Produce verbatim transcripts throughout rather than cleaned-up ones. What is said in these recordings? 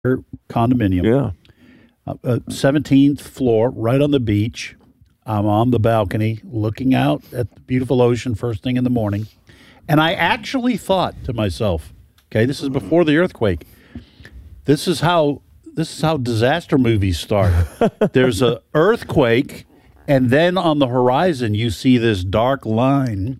condominium. Yeah. Uh, seventeenth floor, right on the beach. I'm on the balcony looking out at the beautiful ocean first thing in the morning. And I actually thought to myself, okay, this is before the earthquake. This is how this is how disaster movies start. There's an earthquake, and then on the horizon you see this dark line,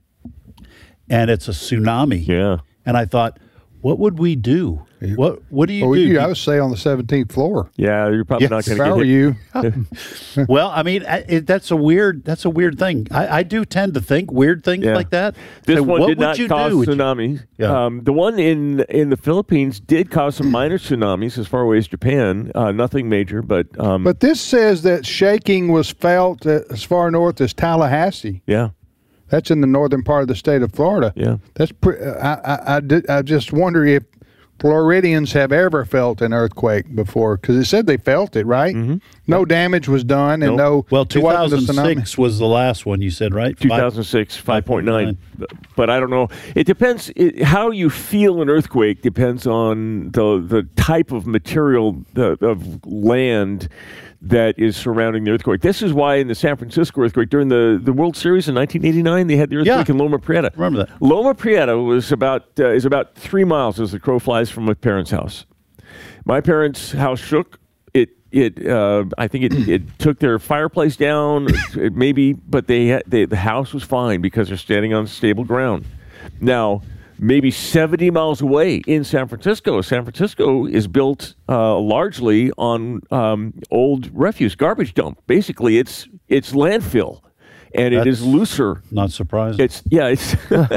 and it's a tsunami. Yeah. And I thought, what would we do? What What do you well, do? You, I would say on the seventeenth floor. Yeah, you're probably Yes. not going If to I get were hit. you, Well, I mean, I- it, that's a weird. That's a weird thing. I, I do tend to think weird things Yeah. like that. This So one what did would not you cause do? Would you- tsunami. Yeah. Um, the one in in the Philippines did cause some minor tsunamis as far away as Japan. Uh, nothing major, but um, but this says that shaking was felt uh, as far north as Tallahassee. yeah, That's in the northern part of the state of Florida. yeah. That's pre- I, I, I, did, I just wonder if Floridians have ever felt an earthquake before, because it said they felt it, right? Mm-hmm. No damage was done, and no. Well, it wasn't a two thousand six was the last one you said, right? two thousand six, five point nine. But I don't know. It depends. It, how you feel an earthquake depends on the the type of material the, of land that is surrounding the earthquake. This is why in the San Francisco earthquake during the, the World Series in nineteen eighty-nine, they had the earthquake Yeah. in Loma Prieta. Remember that. Loma Prieta was about uh, is about three miles as the crow flies from my parents' house. My parents' house shook. It it uh, I think it, it took their fireplace down, it maybe, but they, had, they the house was fine because they're standing on stable ground. Now, maybe seventy miles away in San Francisco, San Francisco is built uh, largely on um, old refuse garbage dump. Basically, it's it's landfill, and That's it is looser. Not surprising. It's yeah, it's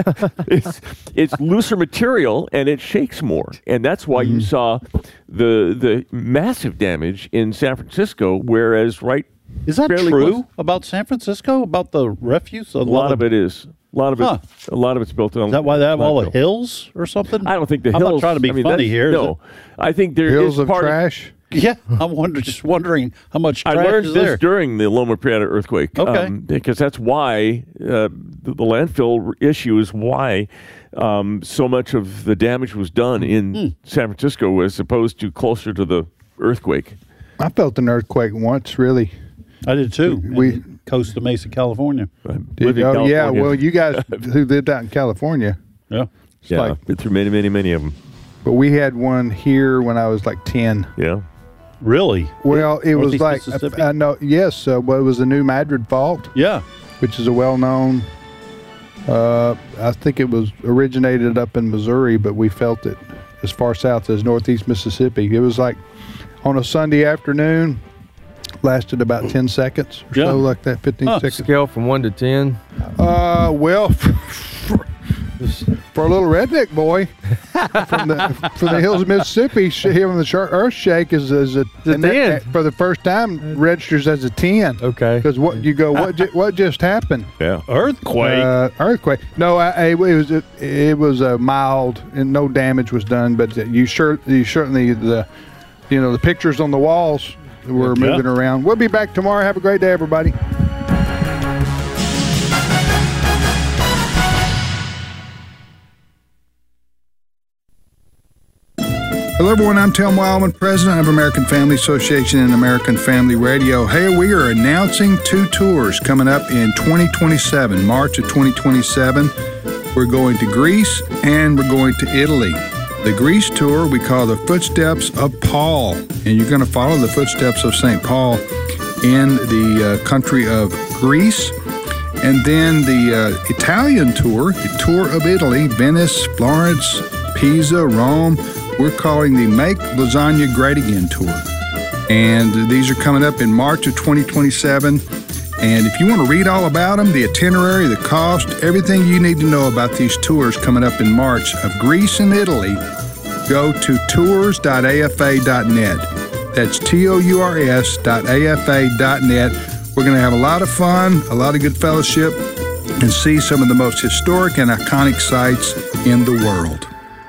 it's it's looser material, and it shakes more, and that's why Mm-hmm. you saw the the massive damage in San Francisco. Whereas, right, Is that fairly true close- about San Francisco? About the refuse? A lot of it is. A lot of it. Huh. A lot of it's built on. Is that why they have all the landfill. hills or something? I don't think the I'm hills. not trying to be I mean, funny that's- here. is No, I think there hills is of part trash. it? Yeah, I'm wonder, just wondering how much I trash learned is this there. during the Loma Prieta earthquake. Okay. um, because that's why uh, the, the landfill issue is why um, so much of the damage was done in Hmm. San Francisco as opposed to closer to the earthquake. I felt an earthquake once, really. I did too. We- in Costa Mesa, California. I Did- live in oh, yeah, California. well, you guys who lived out in California, Yeah. it's yeah, like, been through many, many, many of them. but we had one here when I was like ten. Yeah. Really? Well, it was Northeast like, Mississippi? I know, yes, uh, well, it was the New Madrid Fault, Yeah. which is a well-known, uh, I think it was originated up in Missouri, but we felt it as far south as northeast Mississippi. It was like on a Sunday afternoon, lasted about ten seconds or Yeah. so, like that, fifteen Huh. seconds. Scale from one to ten. Uh, well, for, for a little redneck boy from the from the hills of Mississippi, sh- hearing the sh- earth shake is is a, It's a and that- ten. that for the first time registers as a ten. Okay. Because what you go, what ju- what just happened? Yeah. Earthquake. Uh, earthquake. No, I, I- it was a, it was a mild and no damage was done, but you sure you certainly the you know the pictures on the walls were Yeah. moving around. We'll be back tomorrow. Have a great day, everybody. Hello, everyone. I'm Tim Wildman, president of American Family Association and American Family Radio. Hey, we are announcing two tours coming up in twenty twenty-seven, March of twenty twenty-seven. We're going to Greece and we're going to Italy. The Greece tour we call the Footsteps of Paul, and you're going to follow the footsteps of Saint Paul in the uh, country of Greece. And then the uh, Italian tour, the tour of Italy, Venice, Florence, Pisa, Rome. We're calling the Make Lasagna Great Again tour. And these are coming up in March of twenty twenty-seven. And if you want to read all about them, the itinerary, the cost, everything you need to know about these tours coming up in March of Greece and Italy, go to tours dot a f a dot net. That's T O U R S dot A F A dot net. We're going to have a lot of fun, a lot of good fellowship, and see some of the most historic and iconic sites in the world.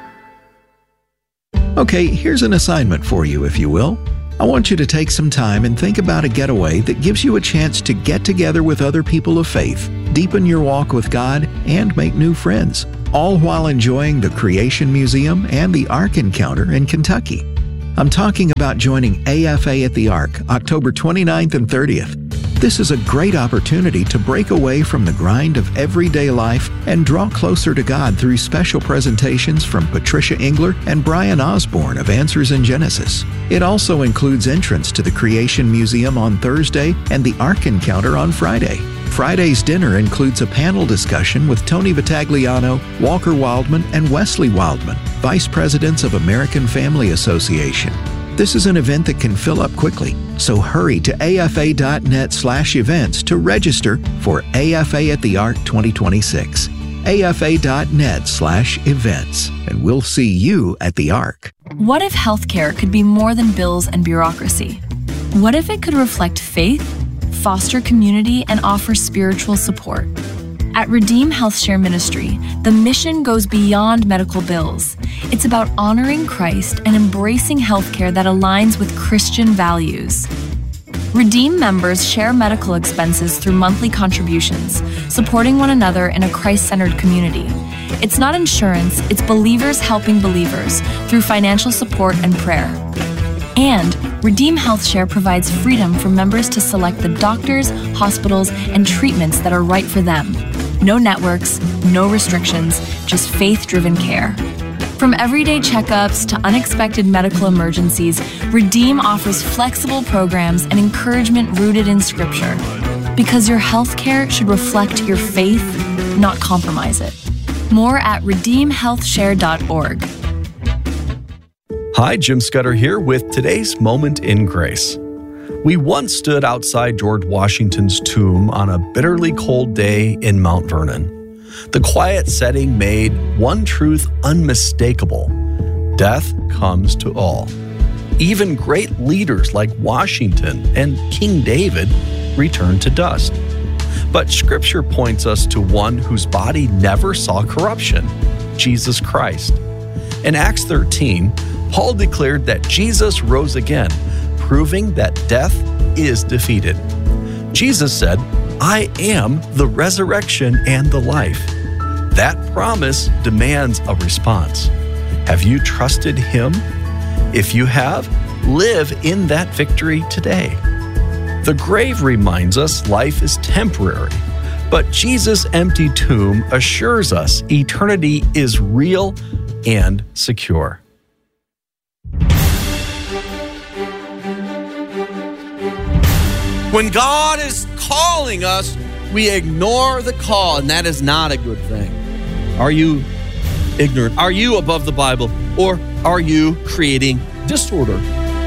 Okay, here's an assignment for you, if you will. I want you to take some time and think about a getaway that gives you a chance to get together with other people of faith, deepen your walk with God, and make new friends, all while enjoying the Creation Museum and the Ark Encounter in Kentucky. I'm talking about joining A F A at the Ark, October twenty-ninth and thirtieth. This is a great opportunity to break away from the grind of everyday life and draw closer to God through special presentations from Patricia Engler and Brian Osborne of Answers in Genesis. It also includes entrance to the Creation Museum on Thursday and the Ark Encounter on Friday. Friday's dinner includes a panel discussion with Tony Battagliano, Walker Wildman, and Wesley Wildman, Vice Presidents of American Family Association. This is an event that can fill up quickly, so hurry to afa.net slash events to register for A F A at the Ark twenty twenty-six. afa.net slash events, and we'll see you at the Ark. What if healthcare could be more than bills and bureaucracy? What if it could reflect faith, foster community, and offer spiritual support? At Redeem Health Share Ministry, the mission goes beyond medical bills. It's about honoring Christ and embracing healthcare that aligns with Christian values. Redeem members share medical expenses through monthly contributions, supporting one another in a Christ-centered community. It's not insurance, it's believers helping believers through financial support and prayer. And Redeem Health Share provides freedom for members to select the doctors, hospitals, and treatments that are right for them. No networks, no restrictions, just faith-driven care. From everyday checkups to unexpected medical emergencies, Redeem offers flexible programs and encouragement rooted in Scripture. Because your health care should reflect your faith, not compromise it. More at redeem health share dot org. Hi, Jim Scudder here with today's Moment in Grace. We once stood outside George Washington's tomb on a bitterly cold day in Mount Vernon. The quiet setting made one truth unmistakable: death comes to all. Even great leaders like Washington and King David return to dust. But Scripture points us to one whose body never saw corruption, Jesus Christ. In Acts thirteen, Paul declared that Jesus rose again, proving that death is defeated. Jesus said, "I am the resurrection and the life." That promise demands a response. Have you trusted Him? If you have, live in that victory today. The grave reminds us life is temporary, but Jesus' empty tomb assures us eternity is real and secure. When God is calling us, we ignore the call, and that is not a good thing. Are you ignorant? Are you above the Bible? Or are you creating disorder?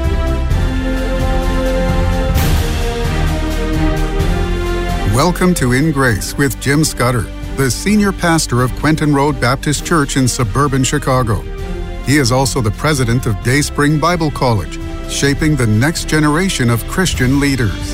Welcome to In Grace with Jim Scudder, the senior pastor of Quentin Road Baptist Church in suburban Chicago. He is also the president of Dayspring Bible College, shaping the next generation of Christian leaders.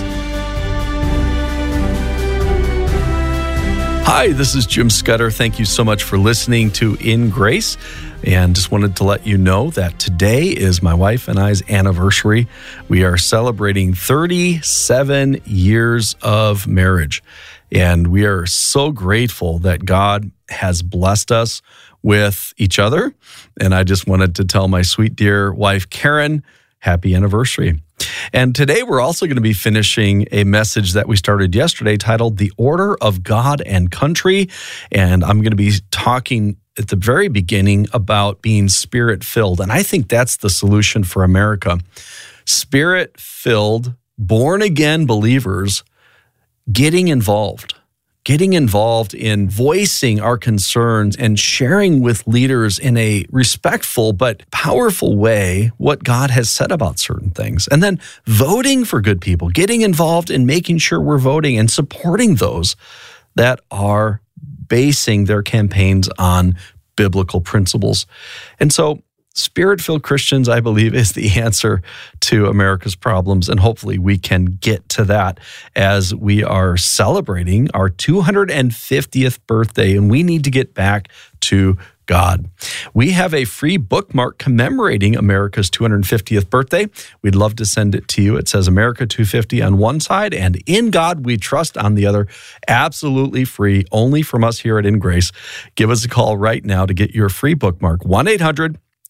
Hi, this is Jim Scudder. Thank you so much for listening to In Grace. And just wanted to let you know that today is my wife and I's anniversary. We are celebrating thirty-seven years of marriage. And we are so grateful that God has blessed us with each other. And I just wanted to tell my sweet dear wife, Karen, happy anniversary. And today we're also going to be finishing a message that we started yesterday titled The Order of God and Country. And I'm going to be talking at the very beginning about being Spirit-filled. And I think that's the solution for America. Spirit-filled, born-again believers getting involved. Getting involved in voicing our concerns and sharing with leaders in a respectful but powerful way what God has said about certain things. And then voting for good people, getting involved in making sure we're voting and supporting those that are basing their campaigns on biblical principles. And so Spirit-filled Christians, I believe, is the answer to America's problems, and hopefully we can get to that as we are celebrating our two hundred fiftieth birthday, and we need to get back to God. We have a free bookmark commemorating America's two hundred fiftieth birthday. We'd love to send it to you. It says America two fifty on one side and In God We Trust on the other. Absolutely free, only from us here at In Grace. Give us a call right now to get your free bookmark, one eight hundred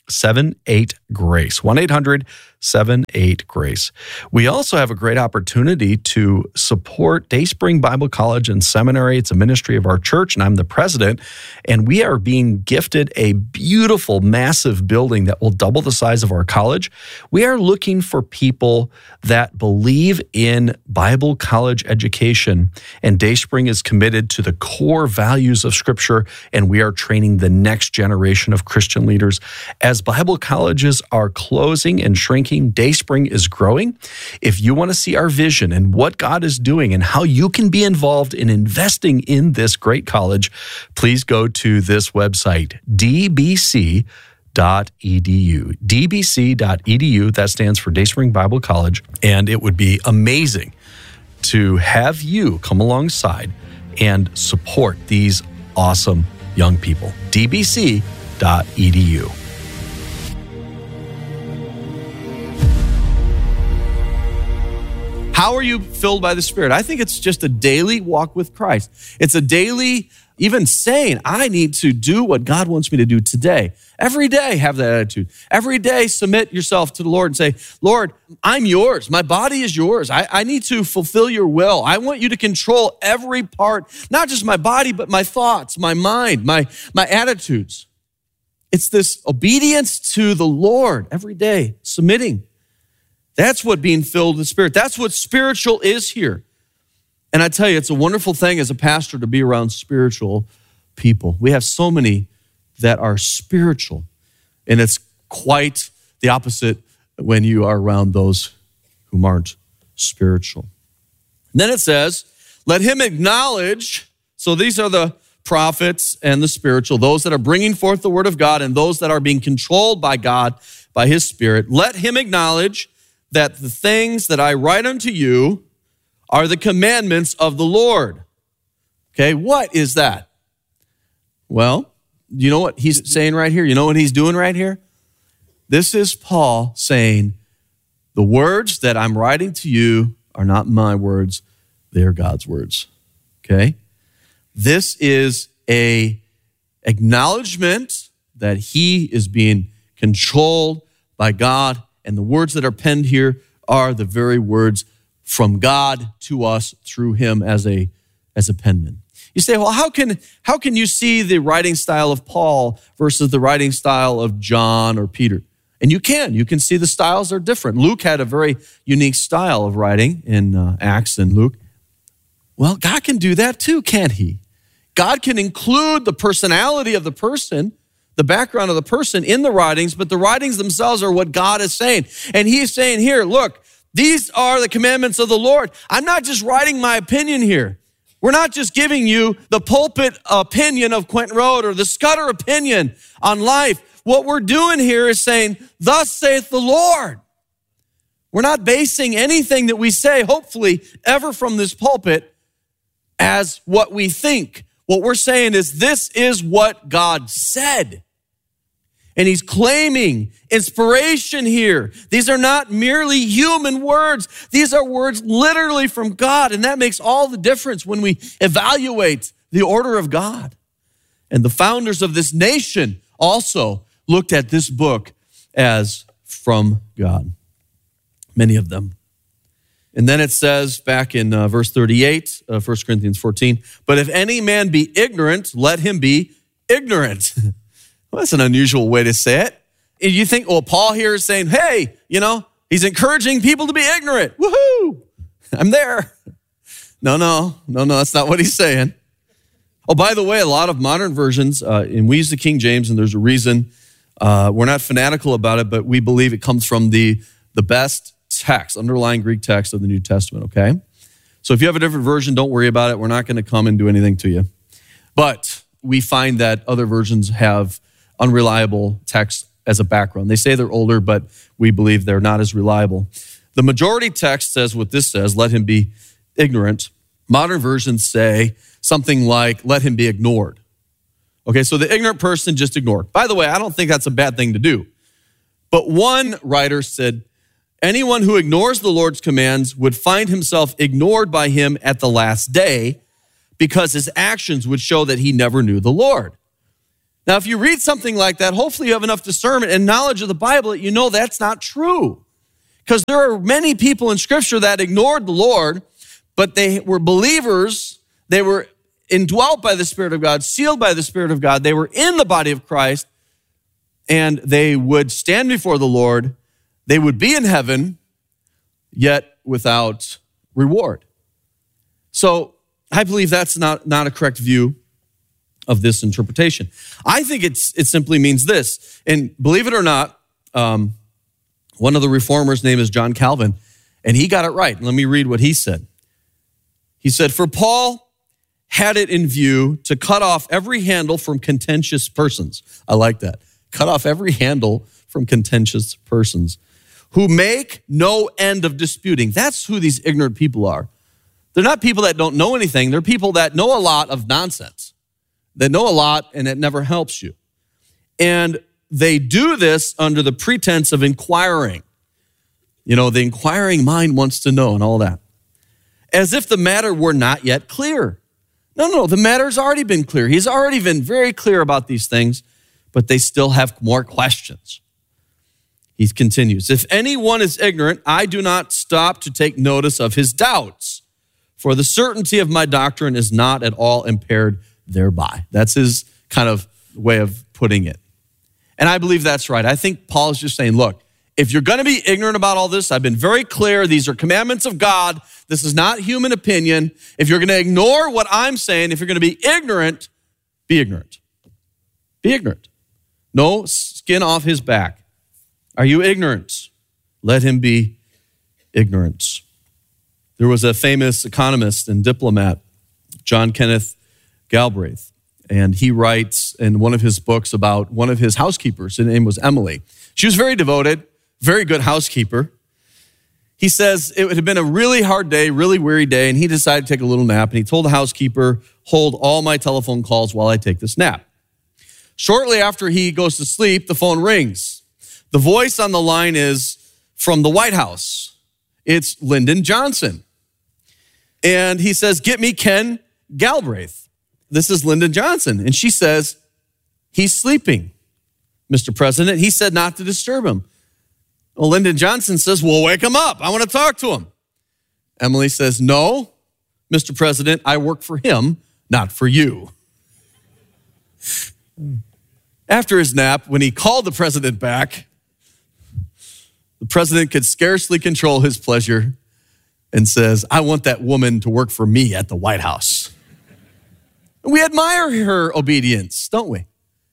seven eight GRACE, one eight hundred seven eight GRACE. We also have a great opportunity to support Dayspring Bible College and Seminary. It's a ministry of our church, and I'm the president, and we are being gifted a beautiful, massive building that will double the size of our college. We are looking for people that believe in Bible college education, and Dayspring is committed to the core values of Scripture, and we are training the next generation of Christian leaders. As Bible colleges are closing and shrinking, Dayspring is growing. If you want to see our vision and what God is doing and how you can be involved in investing in this great college, please go to this website, d b c dot e d u. d b c dot e d u, that stands for Dayspring Bible College, and it would be amazing to have you come alongside and support these awesome young people. d b c dot e d u. How are you filled by the Spirit? I think it's just a daily walk with Christ. It's a daily, even saying, I need to do what God wants me to do today. Every day, have that attitude. Every day, submit yourself to the Lord and say, Lord, I'm yours. My body is yours. I, I need to fulfill your will. I want you to control every part, not just my body, but my thoughts, my mind, my, my attitudes. It's this obedience to the Lord every day, submitting. That's what being filled with the Spirit. That's what spiritual is here. And I tell you, it's a wonderful thing as a pastor to be around spiritual people. We have so many that are spiritual, and it's quite the opposite when you are around those who aren't spiritual. And then it says, let him acknowledge, so these are the prophets and the spiritual, those that are bringing forth the word of God and those that are being controlled by God, by his Spirit. Let him acknowledge that the things that I write unto you are the commandments of the Lord. Okay, what is that? Well, you know what he's saying right here? You know what he's doing right here? This is Paul saying, the words that I'm writing to you are not my words, they are God's words. Okay? This is a acknowledgement that he is being controlled by God, and the words that are penned here are the very words from God to us through him as a, as a penman. You say, well, how can, how can you see the writing style of Paul versus the writing style of John or Peter? And you can. You can see the styles are different. Luke had a very unique style of writing in uh, Acts and Luke. Well, God can do that too, can't he? God can include the personality of the person, the background of the person in the writings, but the writings themselves are what God is saying. And he's saying here, look, these are the commandments of the Lord. I'm not just writing my opinion here. We're not just giving you the pulpit opinion of Quentin Road or the Scudder opinion on life. What we're doing here is saying, thus saith the Lord. We're not basing anything that we say, hopefully, ever from this pulpit as what we think. What we're saying is this is what God said. And he's claiming inspiration here. These are not merely human words. These are words literally from God. And that makes all the difference when we evaluate the order of God. And the founders of this nation also looked at this book as from God. Many of them. And then it says back in uh, verse thirty-eight, uh, First Corinthians fourteen, but if any man be ignorant, let him be ignorant. Well, that's an unusual way to say it. And you think, well, Paul here is saying, hey, you know, he's encouraging people to be ignorant. Woohoo! I'm there. No, no, no, no, that's not what he's saying. Oh, by the way, a lot of modern versions, uh, and we use the King James, and there's a reason. Uh, we're not fanatical about it, but we believe it comes from the, the best text, underlying Greek text of the New Testament, okay? So if you have a different version, don't worry about it. We're not going to come and do anything to you. But we find that other versions have unreliable text as a background. They say they're older, but we believe they're not as reliable. The majority text says what this says, let him be ignorant. Modern versions say something like, let him be ignored. Okay, so the ignorant person just ignored. By the way, I don't think that's a bad thing to do. But one writer said, anyone who ignores the Lord's commands would find himself ignored by him at the last day because his actions would show that he never knew the Lord. Now, if you read something like that, hopefully you have enough discernment and knowledge of the Bible that you know that's not true. Because there are many people in Scripture that ignored the Lord, but they were believers. They were indwelt by the Spirit of God, sealed by the Spirit of God. They were in the body of Christ, and they would stand before the Lord. They would be in heaven, yet without reward. So I believe that's not, not a correct view of this interpretation. I think it's it simply means this, and believe it or not, um, one of the reformers' name is John Calvin, and he got it right. Let me read what he said. He said, "For Paul had it in view to cut off every handle from contentious persons." I like that. Cut off every handle from contentious persons who make no end of disputing. That's who these ignorant people are. They're not people that don't know anything. They're people that know a lot of nonsense. They know a lot, and it never helps you. And they do this under the pretense of inquiring. You know, the inquiring mind wants to know and all that. As if the matter were not yet clear. No, no, the matter's already been clear. He's already been very clear about these things, but they still have more questions. He continues, "If anyone is ignorant, I do not stop to take notice of his doubts, for the certainty of my doctrine is not at all impaired thereby." That's his kind of way of putting it. And I believe that's right. I think Paul is just saying, look, if you're going to be ignorant about all this, I've been very clear. These are commandments of God. This is not human opinion. If you're going to ignore what I'm saying, if you're going to be ignorant, be ignorant. Be ignorant. No skin off his back. Are you ignorant? Let him be ignorant. There was a famous economist and diplomat, John Kenneth Galbraith, and he writes in one of his books about one of his housekeepers. Her name was Emily. She was very devoted, very good housekeeper. He says it had been a really hard day, really weary day, and he decided to take a little nap, and he told the housekeeper, "Hold all my telephone calls while I take this nap." Shortly after he goes to sleep, the phone rings. The voice on the line is from the White House. It's Lyndon Johnson. And he says, "Get me Ken Galbraith." This is Lyndon Johnson. And she says, "He's sleeping, Mister President. He said not to disturb him." Well, Lyndon Johnson says, "Well, wake him up. I want to talk to him." Emily says, "No, Mister President, I work for him, not for you." After his nap, when he called the president back, the president could scarcely control his pleasure and says, "I want that woman to work for me at the White House." We admire her obedience, don't we?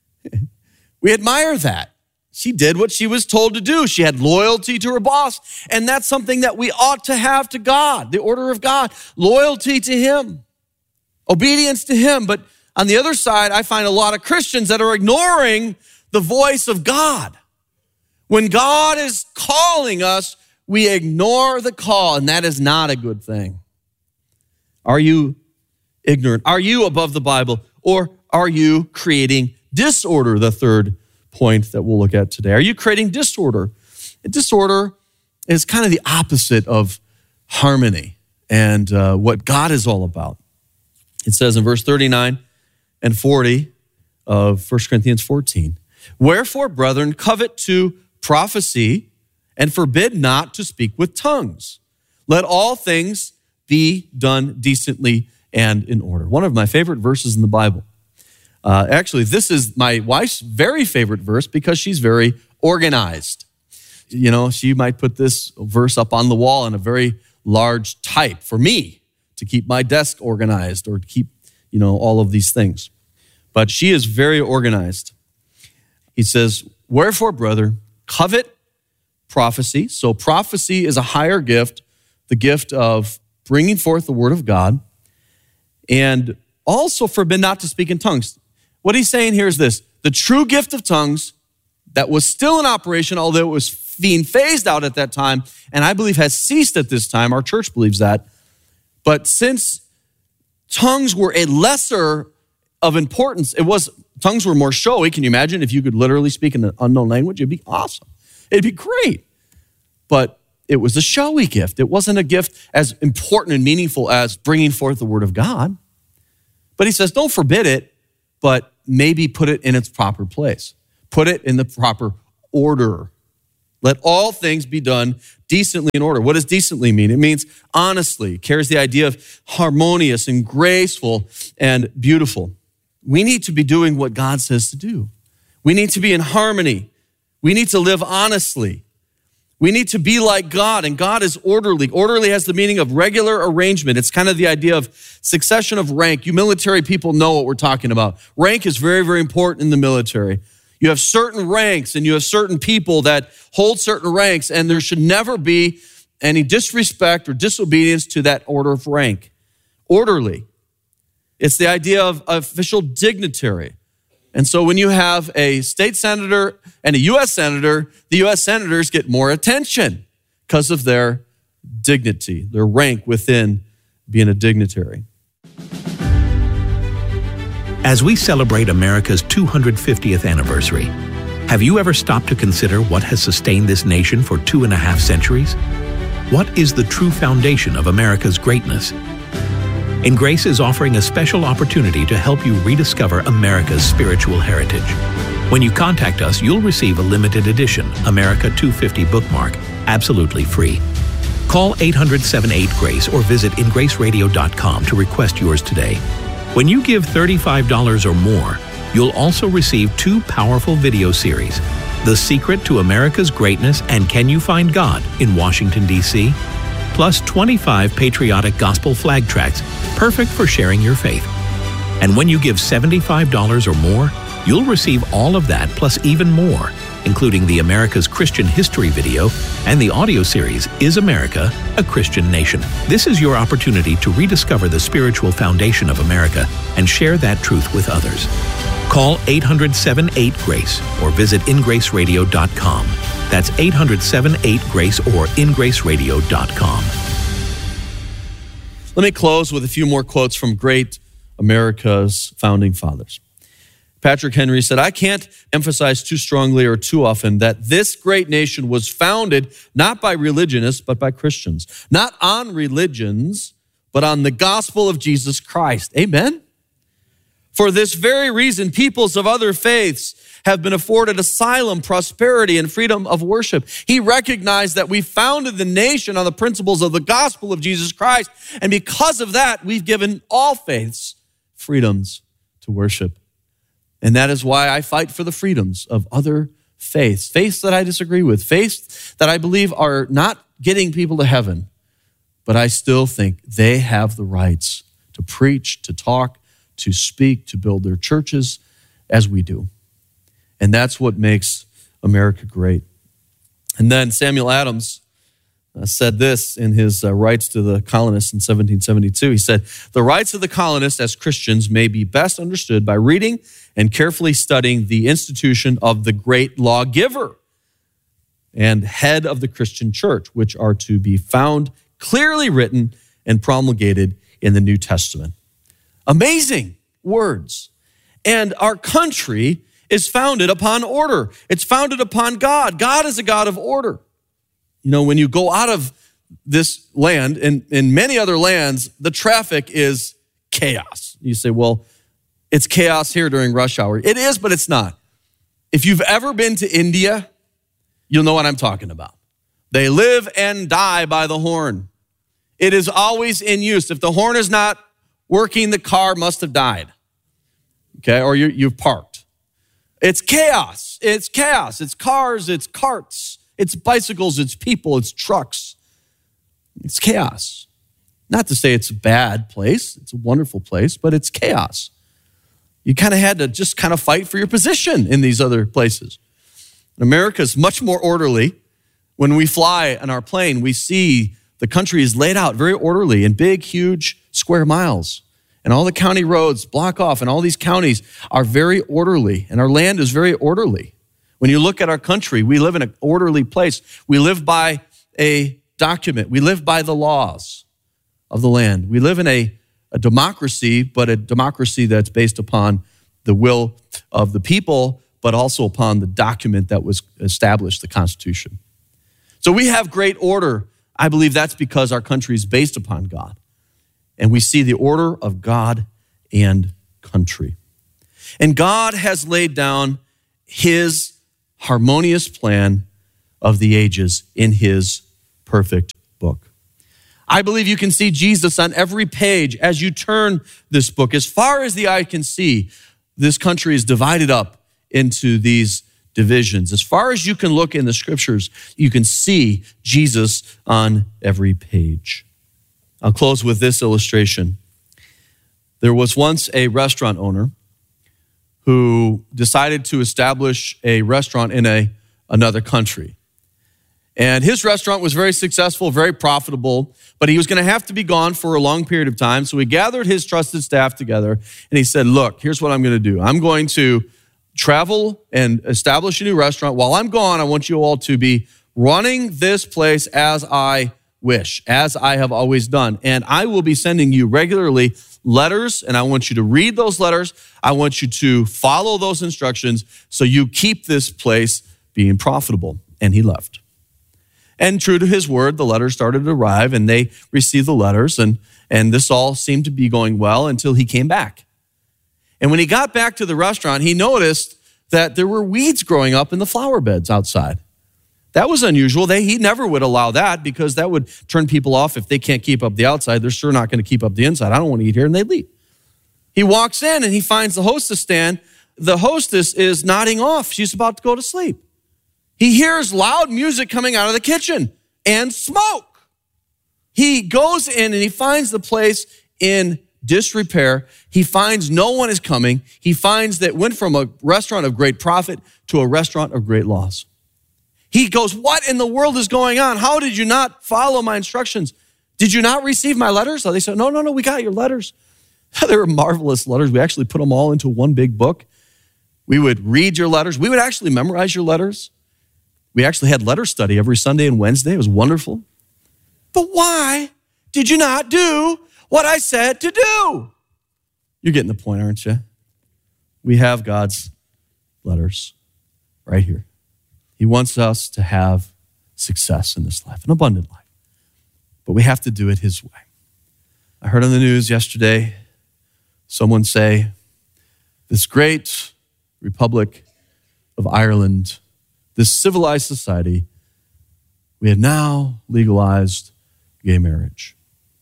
We admire that. She did what she was told to do. She had loyalty to her boss, and that's something that we ought to have to God, the order of God, loyalty to him, obedience to him. But on the other side, I find a lot of Christians that are ignoring the voice of God. When God is calling us, we ignore the call, and that is not a good thing. Are you ignorant? Are you above the Bible, or are you creating disorder? The third point that we'll look at today. Are you creating disorder? Disorder is kind of the opposite of harmony and uh, what God is all about. It says in verse thirty-nine and forty of First Corinthians fourteen, "Wherefore, brethren, covet to prophecy and forbid not to speak with tongues. Let all things be done decently and in order." One of my favorite verses in the Bible. Uh, actually, this is my wife's very favorite verse because she's very organized. You know, she might put this verse up on the wall in a very large type for me to keep my desk organized or to keep, you know, all of these things. But she is very organized. He says, "Wherefore, brother, covet prophecy." So prophecy is a higher gift, the gift of bringing forth the word of God, and also forbid not to speak in tongues. What he's saying here is this: the true gift of tongues that was still in operation, although it was being phased out at that time, and I believe has ceased at this time. Our church believes that. But since tongues were a lesser of importance, it was tongues were more showy. Can you imagine if you could literally speak in an unknown language? It'd be awesome. It'd be great. But it was a showy gift. It wasn't a gift as important and meaningful as bringing forth the word of God. But he says, don't forbid it, but maybe put it in its proper place. Put it in the proper order. Let all things be done decently in order. What does decently mean? It means honestly. It carries the idea of harmonious and graceful and beautiful. We need to be doing what God says to do. We need to be in harmony. We need to live honestly. We need to be like God, and God is orderly. Orderly has the meaning of regular arrangement. It's kind of the idea of succession of rank. You military people know what we're talking about. Rank is very, very important in the military. You have certain ranks and you have certain people that hold certain ranks, and there should never be any disrespect or disobedience to that order of rank. Orderly. It's the idea of official dignitary. And so when you have a state senator and a U S senator, the U S senators get more attention because of their dignity, their rank within being a dignitary. As we celebrate America's two hundred fiftieth anniversary, have you ever stopped to consider what has sustained this nation for two and a half centuries? What is the true foundation of America's greatness? In Grace is offering a special opportunity to help you rediscover America's spiritual heritage. When you contact us, you'll receive a limited edition America two fifty bookmark, absolutely free. Call eight hundred, seven eight, GRACE or visit in grace radio dot com to request yours today. When you give thirty-five dollars or more, you'll also receive two powerful video series, The Secret to America's Greatness and Can You Find God in Washington, D C, plus twenty-five patriotic gospel flag tracts, perfect for sharing your faith. And when you give seventy-five dollars or more, you'll receive all of that plus even more, including the America's Christian History video and the audio series, Is America a Christian Nation? This is your opportunity to rediscover the spiritual foundation of America and share that truth with others. Call eight hundred, seven eight, GRACE or visit in grace radio dot com. That's eight hundred, seven eight, GRACE or in grace radio dot com. Let me close with a few more quotes from great America's founding fathers. Patrick Henry said, I can't emphasize too strongly or too often that this great nation was founded not by religionists, but by Christians. Not on religions, but on the gospel of Jesus Christ. Amen? For this very reason, peoples of other faiths have been afforded asylum, prosperity, and freedom of worship. He recognized that we founded the nation on the principles of the gospel of Jesus Christ, and because of that, we've given all faiths freedoms to worship. And that is why I fight for the freedoms of other faiths, faiths that I disagree with, faiths that I believe are not getting people to heaven, but I still think they have the rights to preach, to talk, to speak, to build their churches as we do. And that's what makes America great. And then Samuel Adams uh, said this in his uh, Rights to the Colonists in seventeen seventy-two. He said, the rights of the colonists as Christians may be best understood by reading and carefully studying the institution of the great lawgiver and head of the Christian church, which are to be found clearly written and promulgated in the New Testament. Amazing words. And our country is founded upon order. It's founded upon God. God is a God of order. You know, when you go out of this land and in many other lands, the traffic is chaos. You say, well, it's chaos here during rush hour. It is, but it's not. If you've ever been to India, you'll know what I'm talking about. They live and die by the horn. It is always in use. If the horn is not working, the car must have died. Okay, or you, you've parked. It's chaos. It's chaos. It's cars, it's carts, it's bicycles, it's people, it's trucks. It's chaos. Not to say it's a bad place. It's a wonderful place, but it's chaos. You kind of had to just kind of fight for your position in these other places. America is much more orderly. When we fly on our plane, we see the country is laid out very orderly in big, huge square miles. And all the county roads block off, and all these counties are very orderly, and our land is very orderly. When you look at our country, we live in an orderly place. We live by a document. We live by the laws of the land. We live in a, a democracy, but a democracy that's based upon the will of the people, but also upon the document that was established, the Constitution. So we have great order. I believe that's because our country is based upon God. And we see the order of God and country. And God has laid down his harmonious plan of the ages in his perfect book. I believe you can see Jesus on every page as you turn this book. As far as the eye can see, this country is divided up into these divisions. As far as you can look in the scriptures, you can see Jesus on every page. I'll close with this illustration. There was once a restaurant owner who decided to establish a restaurant in a, another country. And his restaurant was very successful, very profitable, but he was going to have to be gone for a long period of time. So he gathered his trusted staff together and he said, look, here's what I'm going to do. I'm going to travel and establish a new restaurant. While I'm gone, I want you all to be running this place as I wish, as I have always done. And I will be sending you regularly letters, and I want you to read those letters. I want you to follow those instructions so you keep this place being profitable. And he left. And true to his word, the letters started to arrive, and they received the letters, and, and this all seemed to be going well until he came back. And when he got back to the restaurant, he noticed that there were weeds growing up in the flower beds outside. That was unusual. They, he never would allow that because that would turn people off. If they can't keep up the outside, they're sure not going to keep up the inside. I don't want to eat here, and they leave. He walks in, and he finds the hostess stand. The hostess is nodding off. She's about to go to sleep. He hears loud music coming out of the kitchen and smoke. He goes in, and he finds the place in disrepair. He finds no one is coming. He finds that went from a restaurant of great profit to a restaurant of great loss. He goes, what in the world is going on? How did you not follow my instructions? Did you not receive my letters? So they said, no, no, no, we got your letters. They were marvelous letters. We actually put them all into one big book. We would read your letters. We would actually memorize your letters. We actually had letter study every Sunday and Wednesday. It was wonderful. But why did you not do what I said to do? You're getting the point, aren't you? We have God's letters right here. He wants us to have success in this life, an abundant life. But we have to do it his way. I heard on the news yesterday someone say, this great Republic of Ireland, this civilized society, we have now legalized gay marriage.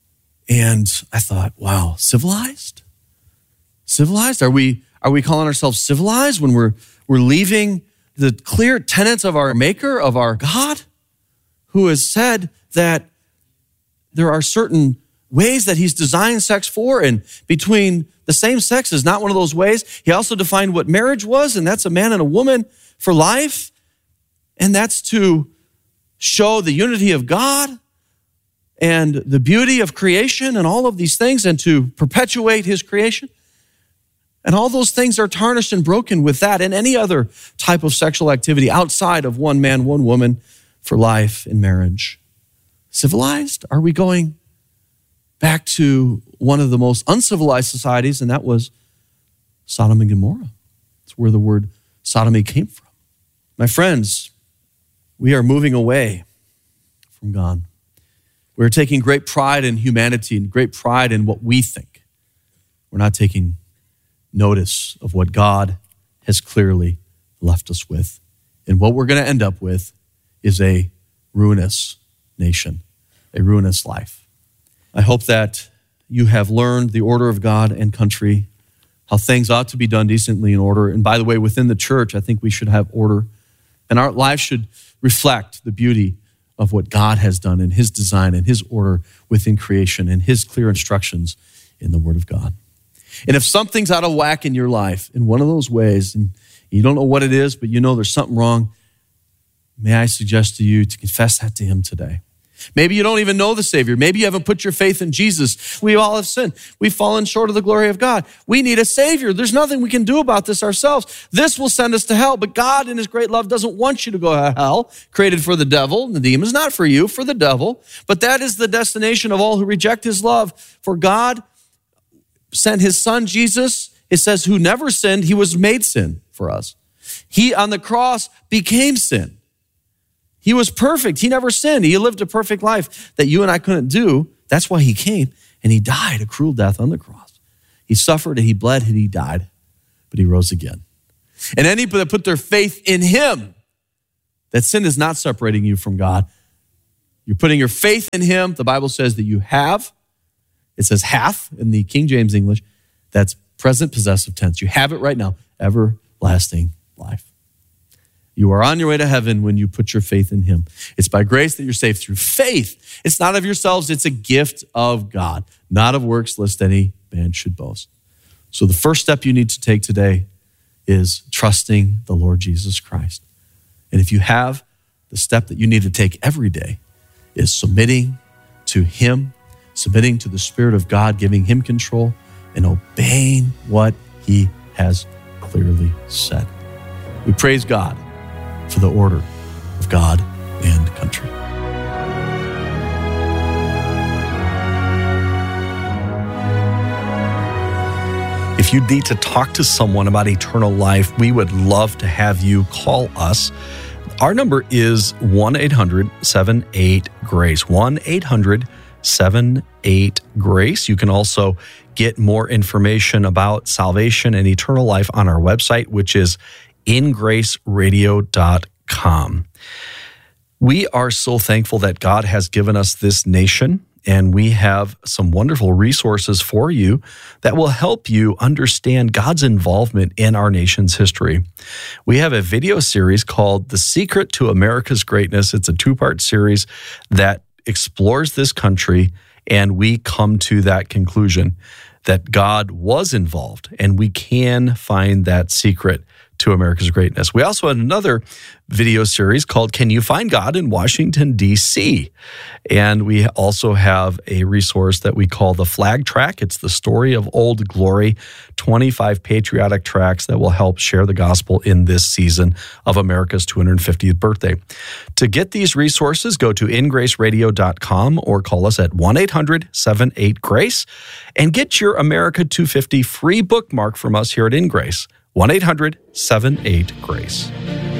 And I thought, wow, civilized? Civilized? Are we are we calling ourselves civilized when we're we're leaving the clear tenets of our Maker, of our God, who has said that there are certain ways that he's designed sex for, and between the same sex is not one of those ways. He also defined what marriage was, and that's a man and a woman for life, and that's to show the unity of God and the beauty of creation and all of these things, and to perpetuate his creation. And all those things are tarnished and broken with that and any other type of sexual activity outside of one man, one woman for life in marriage. Civilized? Are we going back to one of the most uncivilized societies, and that was Sodom and Gomorrah? It's where the word sodomy came from. My friends, we are moving away from God. We're taking great pride in humanity and great pride in what we think. We're not taking notice of what God has clearly left us with. And what we're going to end up with is a ruinous nation, a ruinous life. I hope that you have learned the order of God and country, how things ought to be done decently in order. And by the way, within the church, I think we should have order. And our lives should reflect the beauty of what God has done in his design and his order within creation and his clear instructions in the Word of God. And if something's out of whack in your life in one of those ways, and you don't know what it is, but you know there's something wrong, may I suggest to you to confess that to him today. Maybe you don't even know the Savior. Maybe you haven't put your faith in Jesus. We all have sinned. We've fallen short of the glory of God. We need a Savior. There's nothing we can do about this ourselves. This will send us to hell, but God in his great love doesn't want you to go to hell, created for the devil. The demons, not for you, for the devil. But that is the destination of all who reject his love. For God sent his son, Jesus, it says, who never sinned, he was made sin for us. He on the cross became sin. He was perfect. He never sinned. He lived a perfect life that you and I couldn't do. That's why he came, and he died a cruel death on the cross. He suffered and he bled and he died but he rose again. And anybody that put their faith in him, that sin is not separating you from God. You're putting your faith in him. The Bible says that you have. It says hath in the King James English. That's present possessive tense. You have it right now. Everlasting life. You are on your way to heaven when you put your faith in him. It's by grace that you're saved through faith. It's not of yourselves. It's a gift of God, not of works, lest any man should boast. So the first step you need to take today is trusting the Lord Jesus Christ. And if you have, the step that you need to take every day is submitting to him, submitting to the Spirit of God, giving him control, and obeying what he has clearly said. We praise God for the order of God and country. If you need to talk to someone about eternal life, we would love to have you call us. Our number is one eight hundred seven eight GRACE, one eight hundred seven eight GRACE. You can also get more information about salvation and eternal life on our website, which is in grace radio dot com. We are so thankful that God has given us this nation, and we have some wonderful resources for you that will help you understand God's involvement in our nation's history. We have a video series called The Secret to America's Greatness. It's a two-part series that explores this country, and we come to that conclusion that God was involved, and we can find that secret to America's greatness. We also had another video series called Can You Find God in Washington, D C? And we also have a resource that we call the Flag Track. It's the story of Old Glory, twenty-five patriotic tracks that will help share the gospel in this season of America's two hundred fiftieth birthday. To get these resources, go to in grace radio dot com or call us at one eight hundred seven eight GRACE and get your America two fifty free bookmark from us here at In Grace. one eight hundred seven eight GRACE.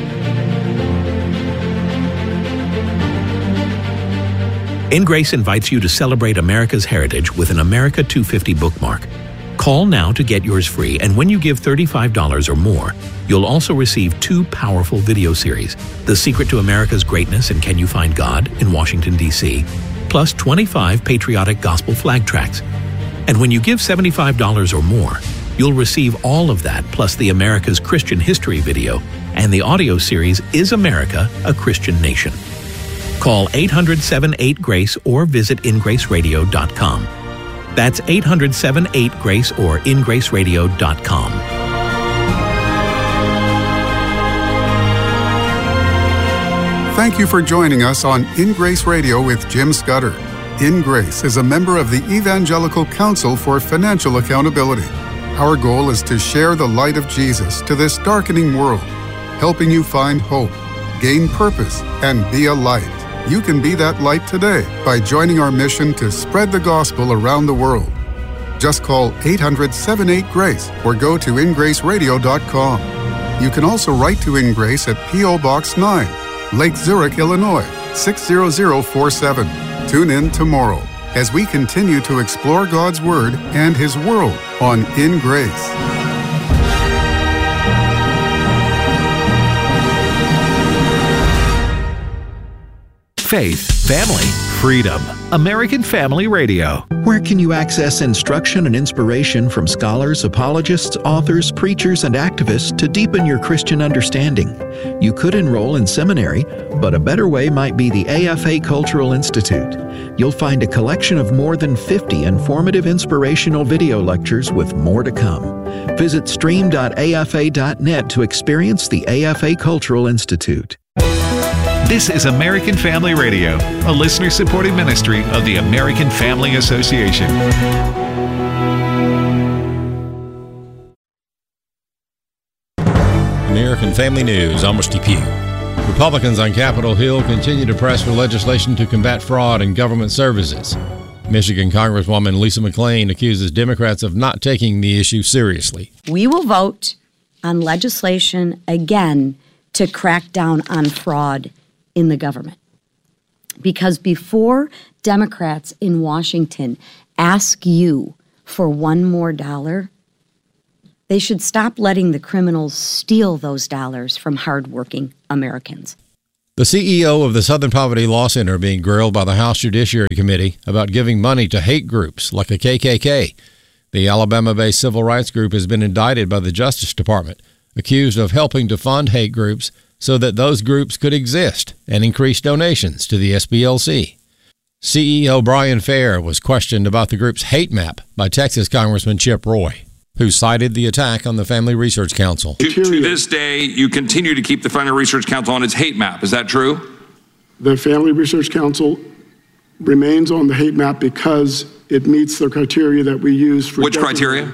In Grace invites you to celebrate America's heritage with an America two fifty bookmark. Call now to get yours free, and when you give thirty-five dollars or more, you'll also receive two powerful video series, The Secret to America's Greatness and Can You Find God in Washington, D C, plus twenty-five patriotic gospel flag tracks. And when you give seventy-five dollars or more, you'll receive all of that, plus the America's Christian History video and the audio series Is America a Christian Nation? Call eight hundred seven eight GRACE or visit in grace radio dot com. That's eight hundred seven eight GRACE or in grace radio dot com. Thank you for joining us on In Grace Radio with Jim Scudder. In Grace is a member of the Evangelical Council for Financial Accountability. Our goal is to share the light of Jesus to this darkening world, helping you find hope, gain purpose, and be a light. You can be that light today by joining our mission to spread the gospel around the world. Just call eight hundred seven eight GRACE or go to in grace radio dot com. You can also write to In Grace at P O Box nine, Lake Zurich, Illinois, six zero zero four seven. Tune in tomorrow as we continue to explore God's Word and His world on In Grace. Faith, family, freedom. American Family Radio. Where can you access instruction and inspiration from scholars, apologists, authors, preachers, and activists to deepen your Christian understanding? You could enroll in seminary, but a better way might be the A F A Cultural Institute. You'll find a collection of more than fifty informative inspirational video lectures with more to come. Visit stream dot a f a dot net to experience the A F A Cultural Institute. This is American Family Radio, a listener-supported ministry of the American Family Association. American Family News, I'm Steve Pugh. Republicans on Capitol Hill continue to press for legislation to combat fraud in government services. Michigan Congresswoman Lisa McClain accuses Democrats of not taking the issue seriously. We will vote on legislation again to crack down on fraud in the government. Because before Democrats in Washington ask you for one more dollar, They should stop letting the criminals steal those dollars from hardworking Americans. The C E O of the Southern Poverty Law Center being grilled by the House Judiciary Committee about giving money to hate groups like the K K K. The Alabama-based civil rights group has been indicted by the Justice Department, accused of helping to fund hate groups so that those groups could exist and increase donations to the S B L C. C E O Brian Fair was questioned about the group's hate map by Texas Congressman Chip Roy, who cited the attack on the Family Research Council. To, to this day, you continue to keep the Family Research Council on its hate map. Is that true? The Family Research Council remains on the hate map because it meets the criteria that we use for... Which criteria?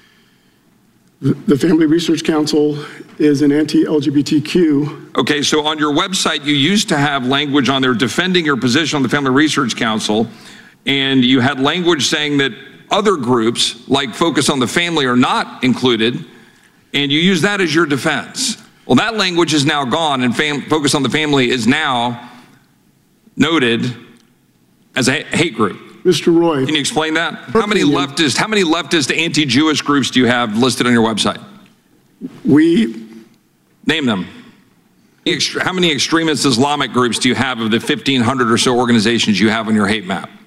The, the Family Research Council is an anti-L G B T Q. Okay, so on your website, you used to have language on there defending your position on the Family Research Council, and you had language saying that other groups, like Focus on the Family, are not included, and you use that as your defense. Well, that language is now gone, and fam- Focus on the Family is now noted as a hate group. Mister Roy. Can you explain that? How many leftist, how many leftist anti-Jewish groups do you have listed on your website? We... Name them. How many extremist Islamic groups do you have of the fifteen hundred or so organizations you have on your hate map?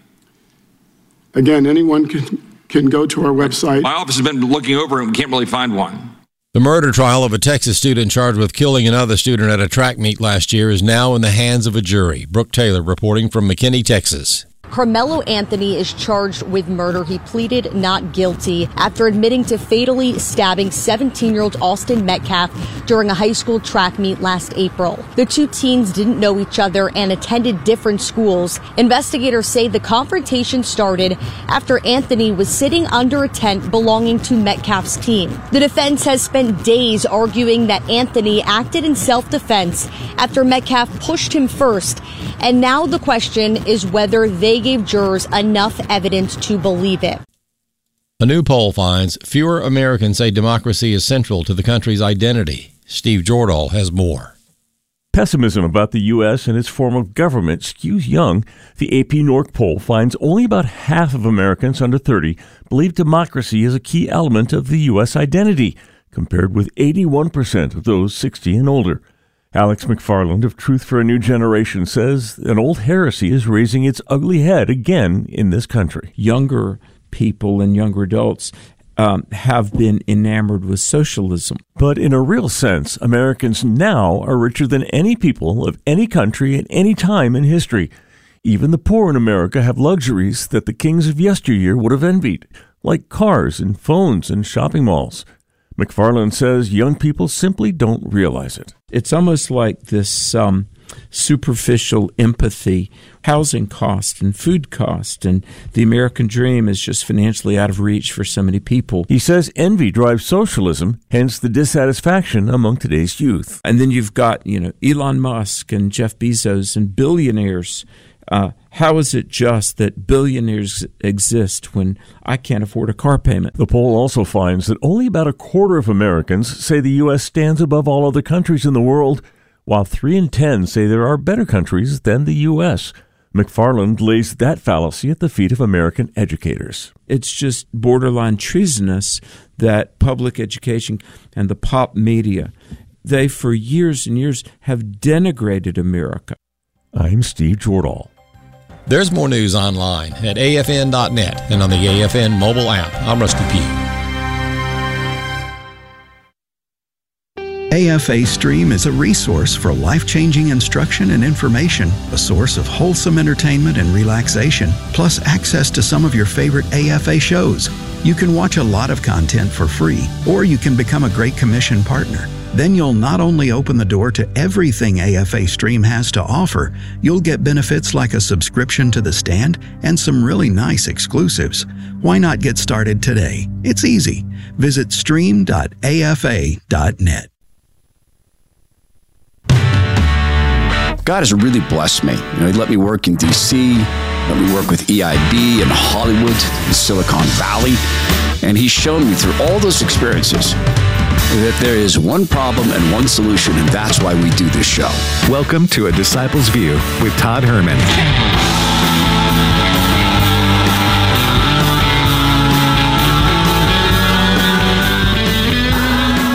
Again, anyone can, can go to our website. My office has been looking over it and we can't really find one. The murder trial of a Texas student charged with killing another student at a track meet last year is now in the hands of a jury. Brooke Taylor reporting from McKinney, Texas. Carmelo Anthony is charged with murder. He pleaded not guilty after admitting to fatally stabbing seventeen-year-old Austin Metcalf during a high school track meet last April. The two teens didn't know each other and attended different schools. Investigators say the confrontation started after Anthony was sitting under a tent belonging to Metcalf's team. The defense has spent days arguing that Anthony acted in self-defense after Metcalf pushed him first, and now the question is whether they gave jurors enough evidence to believe it. A new poll finds fewer Americans say democracy is central to the country's identity. Steve Jordahl has more. Pessimism about the U S and its form of government skews young. The A P Norc poll finds only about half of Americans under thirty believe democracy is a key element of the U S identity, compared with eighty-one percent of those sixty and older. Alex McFarland of Truth for a New Generation says an old heresy is raising its ugly head again in this country. Younger people and younger adults um, have been enamored with socialism. But in a real sense, Americans now are richer than any people of any country at any time in history. Even the poor in America have luxuries that the kings of yesteryear would have envied, like cars and phones and shopping malls. McFarland says young people simply don't realize it. It's almost like this um, superficial empathy, housing cost and food cost, and the American dream is just financially out of reach for so many people. He says envy drives socialism, hence the dissatisfaction among today's youth. And then you've got, you know, Elon Musk and Jeff Bezos and billionaires. Uh, how is it just that billionaires exist when I can't afford a car payment? The poll also finds that only about a quarter of Americans say the U S stands above all other countries in the world, while three in ten say there are better countries than the U S. McFarland lays that fallacy at the feet of American educators. It's just borderline treasonous that public education and the pop media, they for years and years have denigrated America. I'm Steve Jordahl. There's more news online at A F N dot net and on the A F N mobile app. I'm Rusty Pugh. A F A Stream is a resource for life-changing instruction and information, a source of wholesome entertainment and relaxation, plus access to some of your favorite A F A shows. You can watch a lot of content for free, or you can become a Great Commission partner. Then you'll not only open the door to everything A F A Stream has to offer, you'll get benefits like a subscription to The Stand and some really nice exclusives. Why not get started today? It's easy. Visit stream dot A F A dot net. God has really blessed me. You know, he let me work in D C, let me work with E I B in Hollywood, in Silicon Valley, and he's shown me through all those experiences that there is one problem and one solution, and that's why we do this show. Welcome to A Disciple's View with Todd Herman.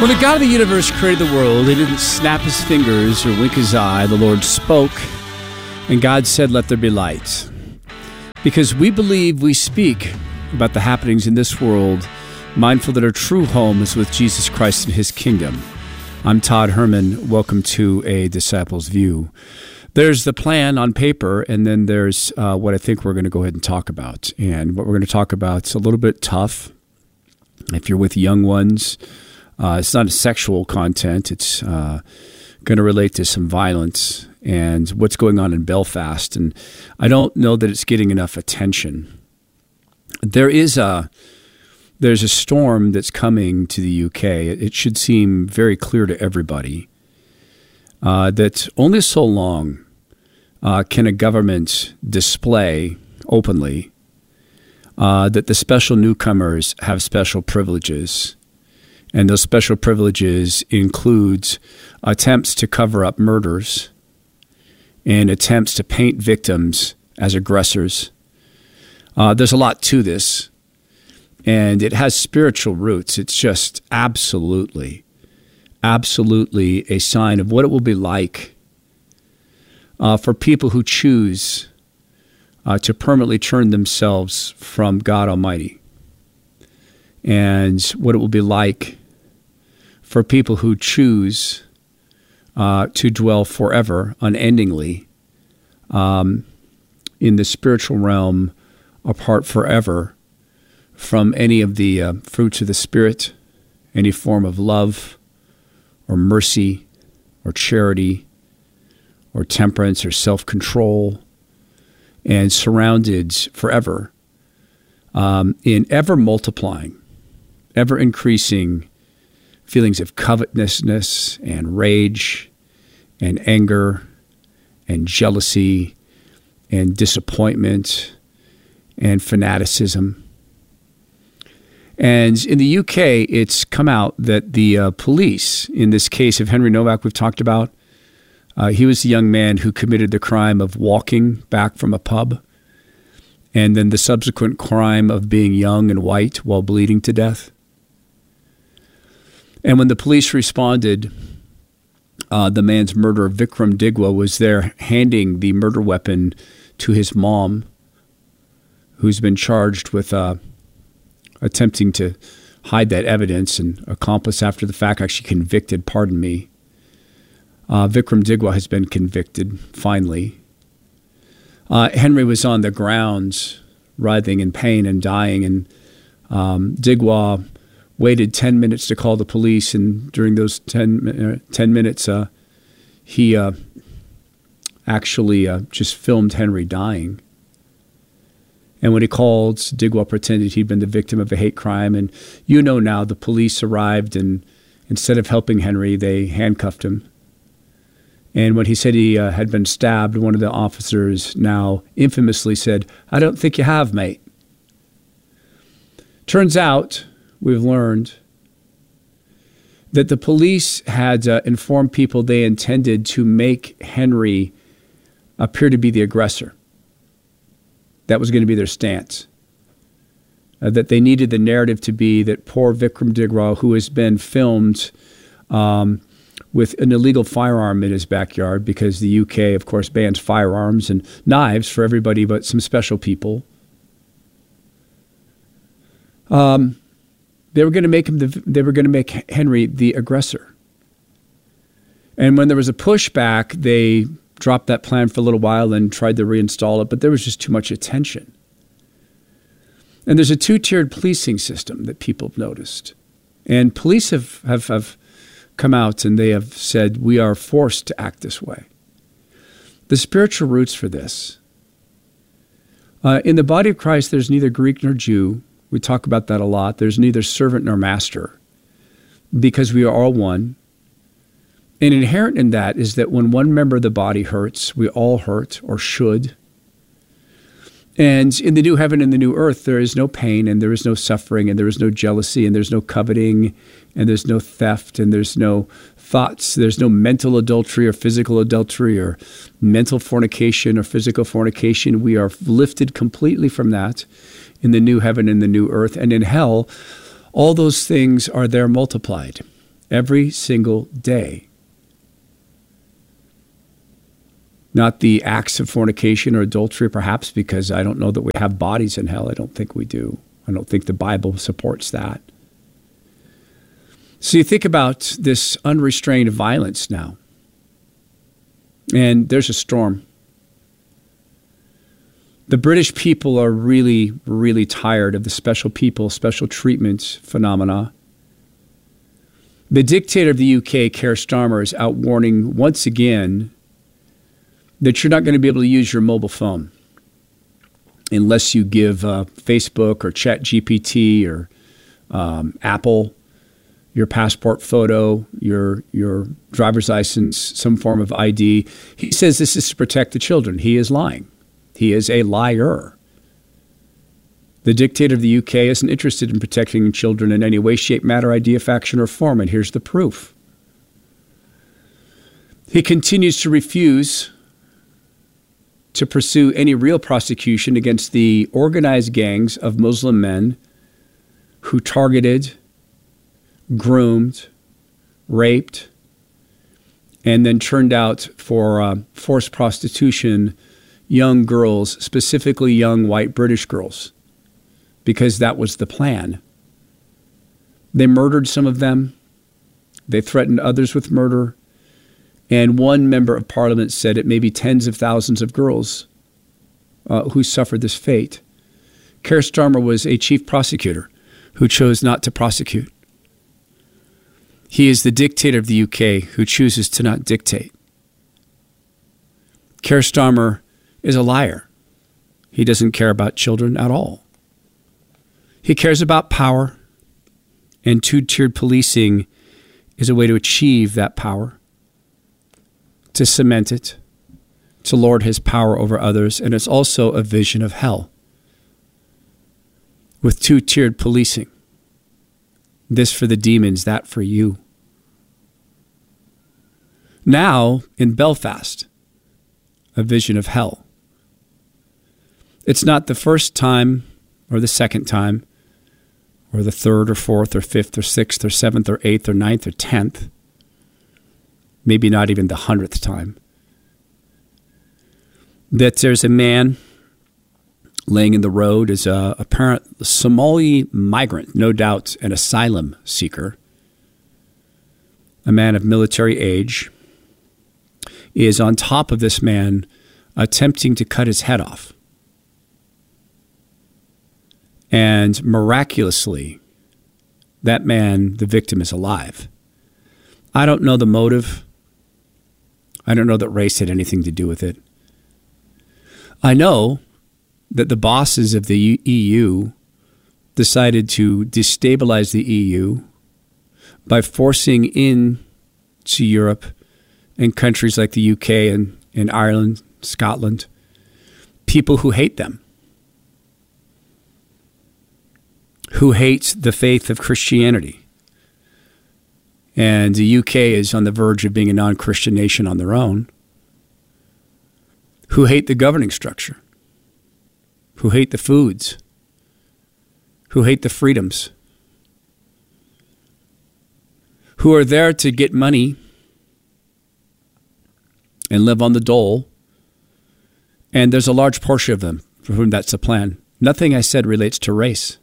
When the God of the universe created the world, he didn't snap his fingers or wink his eye. The Lord spoke, and God said, "Let there be light." Because we believe we speak about the happenings in this world, mindful that our true home is with Jesus Christ and his kingdom. I'm Todd Herman. Welcome to A Disciple's View. There's the plan on paper, and then there's uh, what I think we're going to go ahead and talk about. And what we're going to talk about is a little bit tough. If you're with young ones, uh, it's not a sexual content. It's uh, going to relate to some violence and what's going on in Belfast. And I don't know that it's getting enough attention. There is a there's a storm that's coming to the U K. It should seem very clear to everybody uh, that only so long uh, can a government display openly uh, that the special newcomers have special privileges. And those special privileges includes attempts to cover up murders and attempts to paint victims as aggressors. Uh, there's a lot to this, and it has spiritual roots. It's just absolutely, absolutely a sign of what it will be like uh, for people who choose uh, to permanently turn themselves from God Almighty, and what it will be like for people who choose uh, to dwell forever, unendingly, um, in the spiritual realm, apart forever from any of the uh, fruits of the Spirit, any form of love or mercy or charity or temperance or self-control, and surrounded forever um, in ever-multiplying, ever-increasing feelings of covetousness and rage and anger and jealousy and disappointment and fanaticism. And in the U K, it's come out that the uh, police, in this case of Henry Novak we've talked about, uh, he was the young man who committed the crime of walking back from a pub, and then the subsequent crime of being young and white while bleeding to death. And when the police responded, uh, the man's murderer, Vikram Digwa, was there handing the murder weapon to his mom, who's been charged with uh, attempting to hide that evidence, and accomplice after the fact, actually convicted, pardon me. Uh, Vikram Digwa has been convicted, finally. Uh, Henry was on the ground, writhing in pain and dying, and um, Digwa waited ten minutes to call the police, and during those ten, uh, ten minutes, uh, he uh, actually uh, just filmed Henry dying. And when he called, Digwa pretended he'd been the victim of a hate crime. And you know now the police arrived, and instead of helping Henry, they handcuffed him. And when he said he uh, had been stabbed, one of the officers now infamously said, "I don't think you have, mate." Turns out, we've learned that the police had uh, informed people they intended to make Henry appear to be the aggressor. That was going to be their stance. Uh, that they needed the narrative to be that poor Vikram Digwa, who has been filmed um, with an illegal firearm in his backyard, because the U K, of course, bans firearms and knives for everybody but some special people. Um, they were going to make him. The, they were going to make Henry the aggressor. And when there was a pushback, they dropped that plan for a little while and tried to reinstall it, but there was just too much attention. And there's a two-tiered policing system that people have noticed. And police have, have, have come out and they have said, we are forced to act this way. The spiritual roots for this. Uh, in the body of Christ, there's neither Greek nor Jew. We talk about that a lot. There's neither servant nor master, because we are all one. And inherent in that is that when one member of the body hurts, we all hurt, or should. And in the new heaven and the new earth, there is no pain, and there is no suffering, and there is no jealousy, and there's no coveting, and there's no theft, and there's no thoughts. There's no mental adultery or physical adultery or mental fornication or physical fornication. We are lifted completely from that in the new heaven and the new earth. And in hell, all those things are there multiplied. every single day. Not the acts of fornication or adultery, perhaps, because I don't know that we have bodies in hell. I don't think we do. I don't think the Bible supports that. So you think about this unrestrained violence now. And there's a storm. The British people are really, really tired of the special people, special treatment phenomena. The dictator of the U K, Keir Starmer, is out warning once again that you're not going to be able to use your mobile phone unless you give uh, Facebook or ChatGPT or um, Apple your passport photo, your your driver's license, some form of I D. He says this is to protect the children. He is lying. He is a liar. The dictator of the U K isn't interested in protecting children in any way, shape, matter, idea, faction, or form, and here's the proof. He continues to refuse to pursue any real prosecution against the organized gangs of Muslim men who targeted, groomed, raped, and then turned out for uh, forced prostitution young girls, specifically young white British girls, because that was the plan. They murdered some of them. They threatened others with murder. And one member of parliament said it may be tens of thousands of girls uh, who suffered this fate. Keir Starmer was a chief prosecutor who chose not to prosecute. He is the dictator of the U K who chooses to not dictate. Keir Starmer is a liar. He doesn't care about children at all. He cares about power, and two-tiered policing is a way to achieve that power, to cement it, to lord his power over others, and it's also a vision of hell. With two-tiered policing, this for the demons, that for you. Now, in Belfast, a vision of hell. It's not the first time or the second time or the third or fourth or fifth or sixth or seventh or eighth or ninth or tenth, maybe not even the hundredth time, that there's a man laying in the road as a apparent Somali migrant, no doubt an asylum seeker, a man of military age, is on top of this man attempting to cut his head off. And miraculously, that man, the victim, is alive. I don't know the motive. I don't know that race had anything to do with it. I know that the bosses of the E U decided to destabilize the E U by forcing in to Europe and countries like the U K and, and Ireland, Scotland, people who hate them, who hate the faith of Christianity. And the U K is on the verge of being a non-Christian nation on their own, who hate the governing structure, who hate the foods, who hate the freedoms, who are there to get money and live on the dole. And there's a large portion of them for whom that's the plan. Nothing I said relates to race.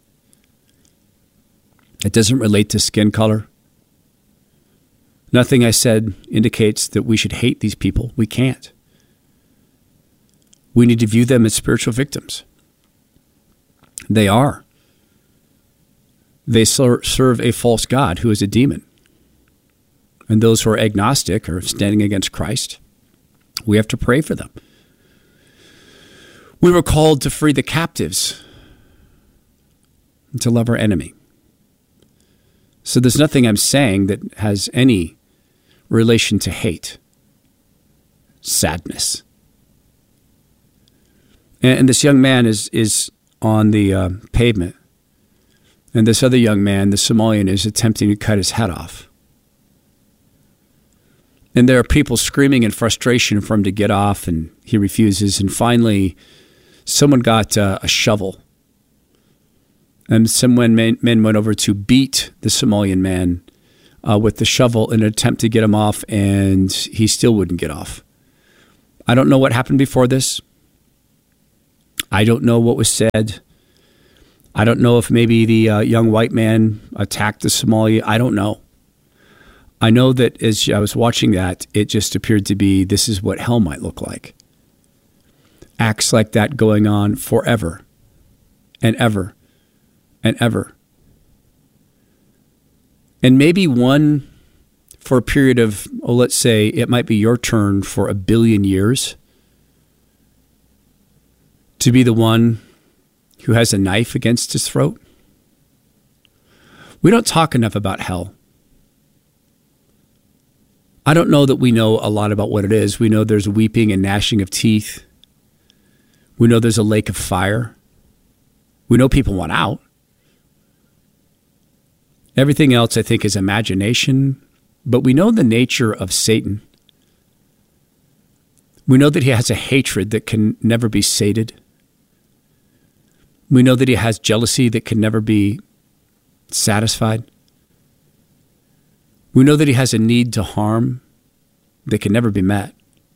It doesn't relate to skin color. Nothing I said indicates that we should hate these people. We can't. We need to view them as spiritual victims. They are. They ser- serve a false god who is a demon. And those who are agnostic or standing against Christ, we have to pray for them. We were called to free the captives and to love our enemy. So there's nothing I'm saying that has any relation to hate, sadness. And, and this young man is is on the uh, pavement, and this other young man, the Somalian, is attempting to cut his head off. And there are people screaming in frustration for him to get off, and he refuses. And finally, someone got uh, a shovel. And some men, men went over to beat the Somalian man uh, with the shovel in an attempt to get him off, and he still wouldn't get off. I don't know what happened before this. I don't know what was said. I don't know if maybe the uh, young white man attacked the Somali. I don't know. I know that as I was watching that, it just appeared to be this is what hell might look like. Acts like that going on forever and ever and ever. And maybe one for a period of, oh, let's say it might be your turn for a billion years to be the one who has a knife against his throat. We don't talk enough about hell. I don't know that we know a lot about what it is. We know there's weeping and gnashing of teeth. We know there's a lake of fire. We know people want out. Everything else, I think, is imagination. But we know the nature of Satan. We know that he has a hatred that can never be sated. We know that he has jealousy that can never be satisfied. We know that he has a need to harm that can never be met.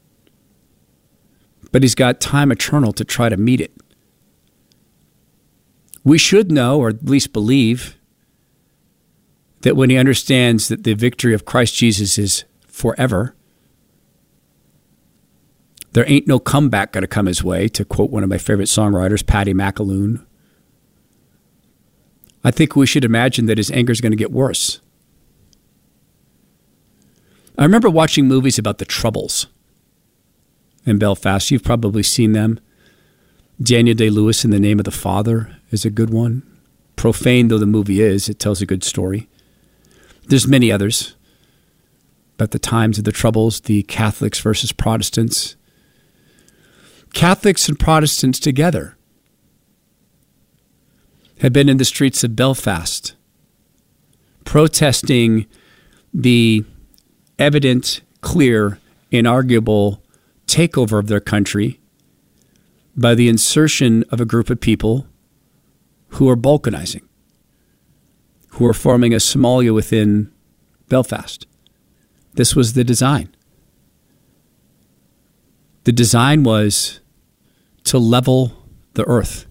But he's got time eternal to try to meet it. We should know, or at least believe, that when he understands that the victory of Christ Jesus is forever, there ain't no comeback going to come his way, to quote one of my favorite songwriters, Patty McAloon. I think we should imagine that his anger is going to get worse. I remember watching movies about the Troubles in Belfast. You've probably seen them. Daniel Day-Lewis in The Name of the Father is a good one. Profane though the movie is, it tells a good story. There's many others about the times of the Troubles, the Catholics versus Protestants. Catholics and Protestants together had been in the streets of Belfast protesting the evident, clear, inarguable takeover of their country by the insertion of a group of people who are balkanizing, who are forming a Somalia within Belfast. This was the design. The design was to level the earth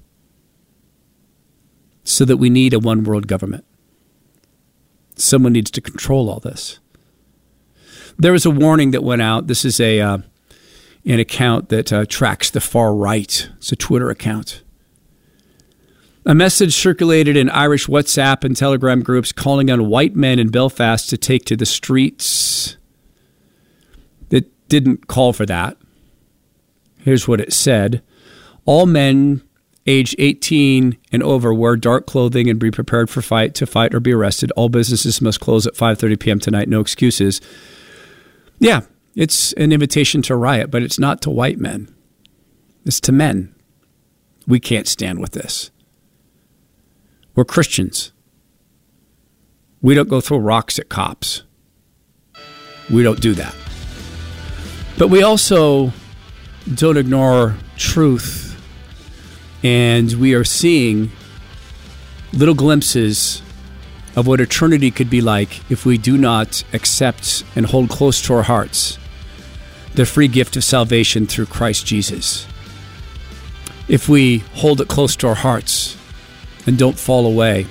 so that we need a one world government. Someone needs to control all this. There was a warning that went out. This is a uh, an account that uh, tracks the far right. It's a Twitter account. A message circulated in Irish WhatsApp and Telegram groups calling on white men in Belfast to take to the streets. It didn't call for that. Here's what it said. All men aged eighteen and over wear dark clothing and be prepared for fight to fight or be arrested. All businesses must close at five thirty p.m. tonight. No excuses. Yeah, it's an invitation to riot, but it's not to white men. It's to men. We can't stand with this. We're Christians. We don't go throw rocks at cops. We don't do that. But we also don't ignore truth. And we are seeing little glimpses of what eternity could be like if we do not accept and hold close to our hearts the free gift of salvation through Christ Jesus. If we hold it close to our hearts and don't fall away,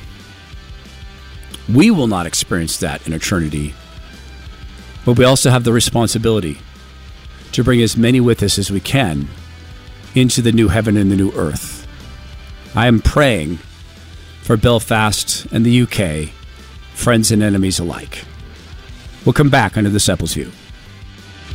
we will not experience that in eternity. But we also have the responsibility to bring as many with us as we can into the new heaven and the new earth. I am praying for Belfast and the U K, friends and enemies alike. We'll come back under the Disciples' View.